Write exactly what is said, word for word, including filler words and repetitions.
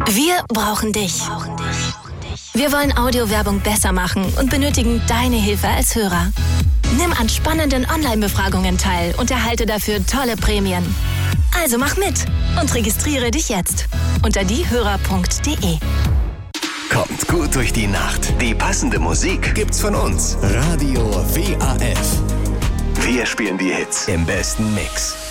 Wir brauchen dich. Wir wollen Audiowerbung besser machen und benötigen deine Hilfe als Hörer. Nimm an spannenden Online-Befragungen teil und erhalte dafür tolle Prämien. Also mach mit und registriere dich jetzt unter diehörer punkt de. Kommt gut durch die Nacht. Die passende Musik gibt's von uns. Radio W A F. Wir spielen die Hits im besten Mix.